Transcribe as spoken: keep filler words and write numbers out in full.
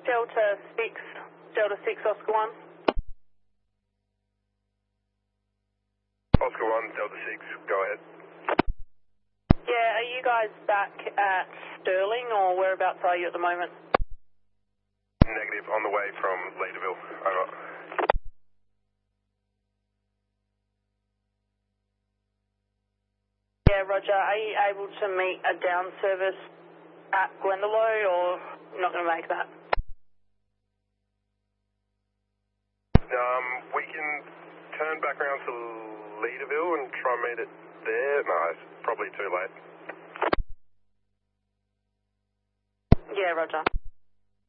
Delta six, Delta six, Oscar one. Oscar one, Delta six, go ahead. Yeah, are you guys back at Sterling or whereabouts are you at the moment? Negative, on the way from Leaderville, over. Yeah, Roger. Are you able to meet a down service at Glendalough or not going to make that? Um, we can turn back around to Leaderville and try and meet it there. No, it's probably too late. Yeah, Roger.